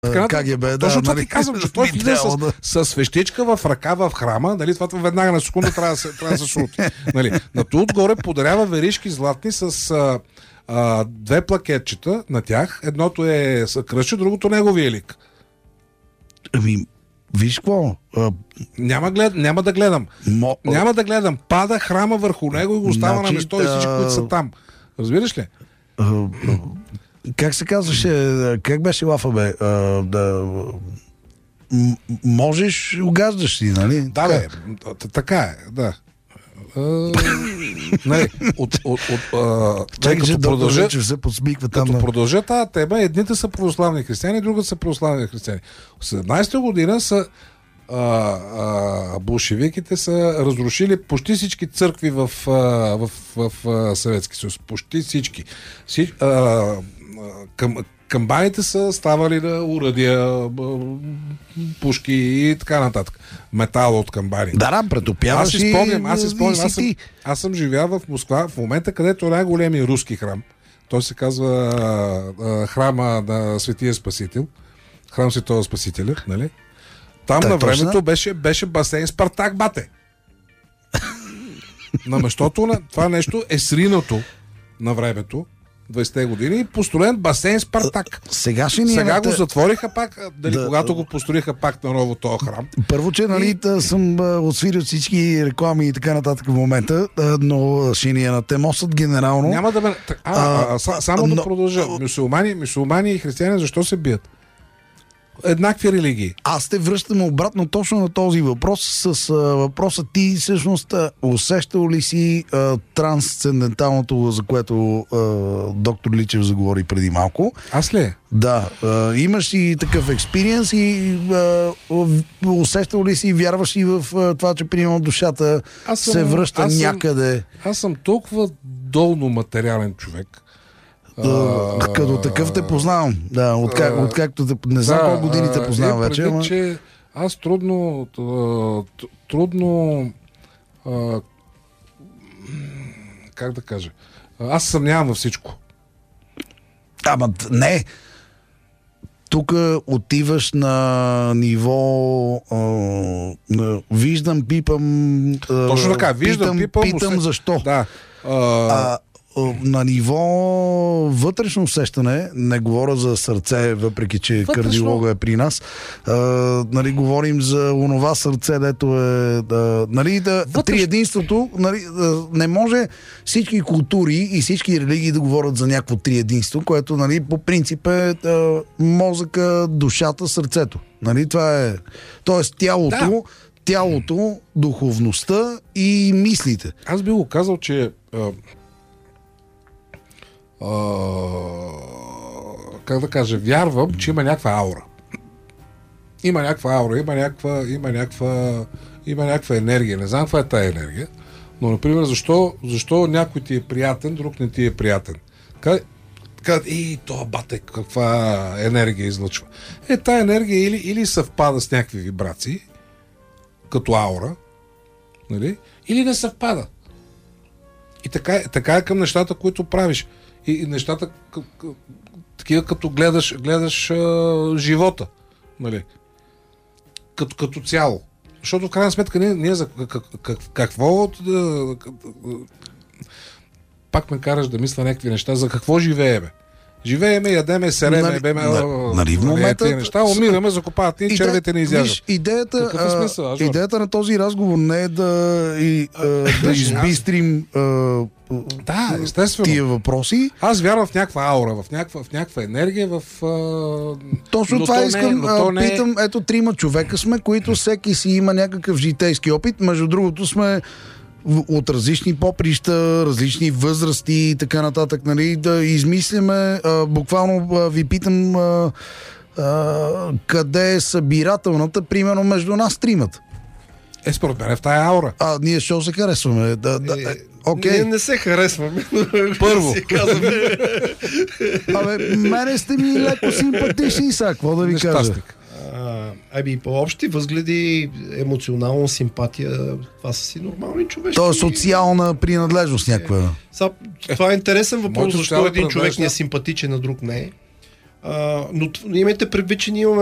КГБ, точно това ти казвам, че той влиза с свещичка в ръка в храма, нали, това веднага на секунда трябва да се шути. Нали. На то отгоре подарява веришки златни с две плакетчета на тях. Едното е кръща, другото неговия лик. Ами, виж какво? Няма да гледам. Няма да гледам. Пада храма върху него и го остава на место и всички, които са там. Разбираш ли? Как се казваше? Как беше лафа, бе? Можеш, угаждаш си, нали? Да, бе. Така е, да. Като продължа тази тема, едните са православни християни, другите са православни християни. В 17-та година са болшевиките са разрушили почти всички църкви в Съветски съюз. Почти всички. Камбаните са ставали на уръдия, пушки и така нататък. Метал от камбани. Да, претопяваш и... Аз съм живял в Москва в момента, където е най-големия руски храм. Той се казва храма на Светия Спасител. Храм Светого Спасителя, нали? Там на времето беше басейн Спартак, бате. На местото на това нещо е сринато на времето, 20-те години, и построен басейн Спартак. Сега го затвориха пак, когато го построиха пак на ново този храм. Първо, че съм отсвирил всички реклами и така нататък в момента, но шиния те мостът генерално... Няма да само да продължа. Мюсюлмани и християни защо се бият? Еднакви религии. Аз те връщам обратно точно на този въпрос с въпроса ти всъщност усещал ли си трансценденталното, за което доктор Личев заговори преди малко? Аз ли? Да. Имаш и такъв експириенс и усещал ли си и вярваш ли в това, че примерно душата се връща някъде? Аз съм толкова долно материален човек. Като такъв те познавам. Да, откакто не знам колко години те познавам вече. Че аз трудно как да кажа, аз съмнявам във всичко. Ама не. Тук отиваш на ниво виждам, пипам. Точно така, питам защо. Да. На ниво вътрешно усещане, не говоря за сърце, въпреки че кардиолога е при нас, говорим за онова сърце, дето е триединството, не може всички култури и всички религии да говорят за някакво триединство, което по принцип е мозъка, душата, сърцето. Това е. Тоест тялото, духовността и мислите. Аз би го казал, че как да кажа, вярвам, че има някаква аура. Има някаква енергия. Не знам каква е тая енергия, но, например, защо някой ти е приятен, друг не ти е приятен. Това бате, каква енергия излъчва. Тая енергия или съвпада с някакви вибрации, като аура, нали? Или не съвпада. И така е към нещата, които правиш. И нещата такива, като гледаш живота, нали? Като цяло. Защото в крайна сметка ние за какво пак ме караш да мисля някакви неща, за какво живееме. Живееме, ядеме, сереме, беме, в момента неща, умираме, закопават ни, червите ни изяждат. Идеята на този разговор не е да избистрим тия въпроси. Аз вярвам в някаква аура, в някаква енергия, Точно това искам. Питам, ето 3 човека сме, които всеки си има някакъв житейски опит. Между другото сме от различни поприща, различни възрасти и така нататък, да измисляме. Буквално ви питам къде е събирателната, примерно между нас тримата. Според мен в тая аура. Ние ще се харесваме. Ние не се харесваме. Първо. Мене сте ми леко симпатични, какво да ви кажа. По общи възгледи, емоционална симпатия, това са си нормални човешки. То е социална принадлежност някаква. Това е интересен въпрос, защо един човек не е симпатичен, а друг не е. Но имайте предвид, че ние имаме